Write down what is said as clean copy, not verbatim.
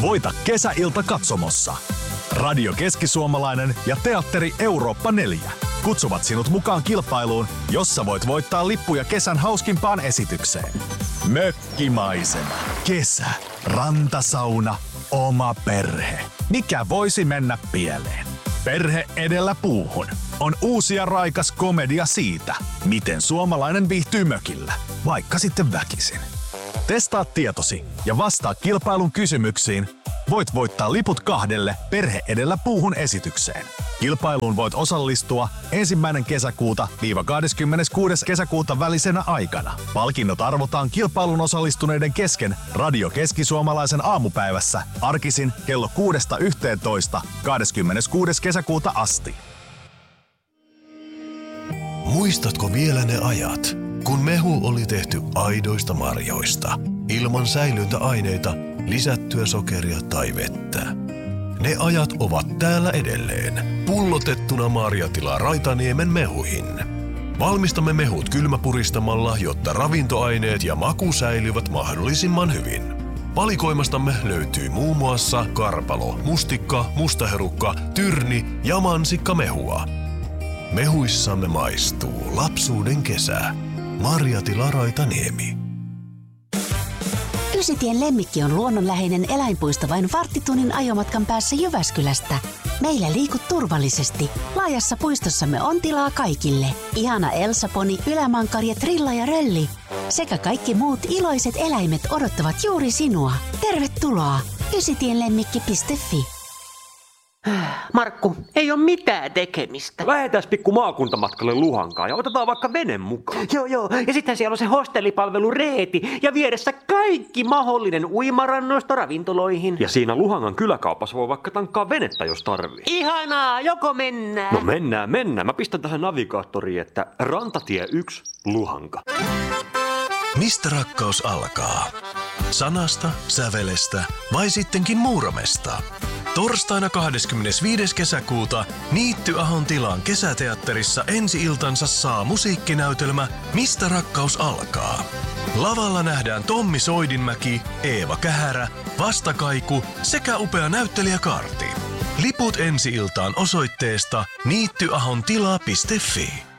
Voita kesäilta katsomossa. Radio Keski-Suomalainen ja Teatteri Eurooppa 4 kutsuvat sinut mukaan kilpailuun, jossa voit voittaa lippuja kesän hauskimpaan esitykseen. Mökkimaisema, kesä, rantasauna, oma perhe. Mikä voisi mennä pieleen? Perhe edellä puuhun on uusi ja raikas komedia siitä, miten suomalainen viihtyy mökillä, vaikka sitten väkisin. Testaa tietosi ja vastaa kilpailun kysymyksiin. Voit voittaa liput 2 Perhe edellä puuhun esitykseen. Kilpailuun voit osallistua 1. kesäkuuta – 26. kesäkuuta välisenä aikana. Palkinnot arvotaan kilpailun osallistuneiden kesken Radio Keski-Suomalaisen aamupäivässä arkisin kello 6–11 26. kesäkuuta asti. Muistatko vielä ne ajat, kun mehu oli tehty aidoista marjoista, ilman säilyntäaineita, lisättyä sokeria tai vettä? Ne ajat ovat täällä edelleen, pullotettuna Marjatila Raitaniemen mehuihin. Valmistamme mehut kylmäpuristamalla, jotta ravintoaineet ja maku säilyvät mahdollisimman hyvin. Valikoimastamme löytyy muun muassa karpalo, mustikka, mustaherukka, tyrni ja mansikkamehua. Mehuissamme maistuu lapsuuden kesä. Marjatila Raitaniemi. Ysitien Lemmikki on luonnonläheinen eläinpuisto vain varttitunnin ajomatkan päässä Jyväskylästä. Meillä liikut turvallisesti. Laajassa puistossamme on tilaa kaikille. Ihana Elsa-poni, ylämankarja, trilla ja rölli sekä kaikki muut iloiset eläimet odottavat juuri sinua. Tervetuloa ysitienlemmikki.fi. Markku, ei ole mitään tekemistä. Lähetään pikku maakuntamatkalle Luhankaan ja otetaan vaikka vene mukaan. Joo. Ja sitten siellä on se hostellipalvelu Reeti ja vieressä kaikki mahdollinen uimarannoista ravintoloihin. Ja siinä Luhangan kyläkaupassa voi vaikka tankkaa venettä, jos tarvii. Ihanaa, joko mennään? No mennään. Mä pistän tähän navigaattoriin, että Rantatie 1, Luhanka. Mistä rakkaus alkaa? Sanasta, sävelestä vai sittenkin Muuramesta? Torstaina 25. kesäkuuta Niitty-ahon tilan kesäteatterissa ensi-iltansa saa musiikkinäytelmä Mistä rakkaus alkaa. Lavalla nähdään Tommi Soidinmäki, Eeva Kähärä, Vastakaiku sekä upea näyttelijäkaarti. Liput ensi-iltaan osoitteesta niittyahontila.fi.